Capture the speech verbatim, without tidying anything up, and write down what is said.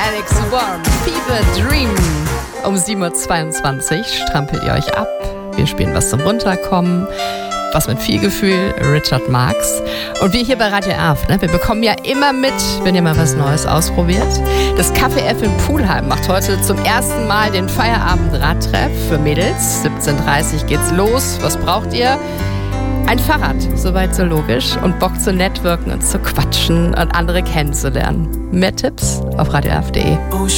Alex One, Fever Dream. Um sieben Uhr zweiundzwanzig strampelt ihr euch ab. Wir spielen was zum Runterkommen, was mit viel Gefühl, Richard Marx. Und wir hier bei Radio Erf, ne, wir bekommen ja immer mit, wenn ihr mal was Neues ausprobiert. Das Café F in Pulheim macht heute zum ersten Mal den Feierabend-Radtreff für Mädels. siebzehn Uhr dreißig geht's los. Was braucht ihr? Ein Fahrrad, soweit so logisch. Und Bock zu networken und zu quatschen und andere kennenzulernen. Mehr Tipps auf radio erf punkt de.